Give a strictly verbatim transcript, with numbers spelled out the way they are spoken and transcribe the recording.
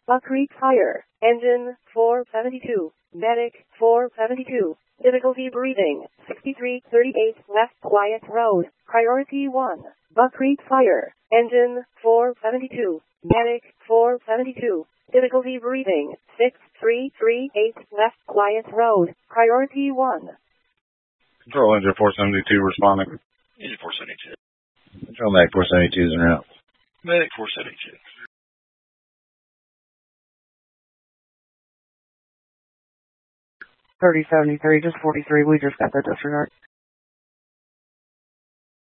Buck Creek Fire. Engine four seventy-two. Medic four seventy-two. Difficulty breathing. sixty-three thirty-eight West Quiet Road. Priority one. Buck Creek Fire. Engine four seventy-two. Medic four seventy-two. Difficulty breathing. six three three eight West Quiet Road. Priority one. Control Engine four seventy-two responding. Engine four seventy-two. Control Medic four seventy-two is en route. Medic four seventy-two. thirty seventy-three, just forty-three, we just got that disregard.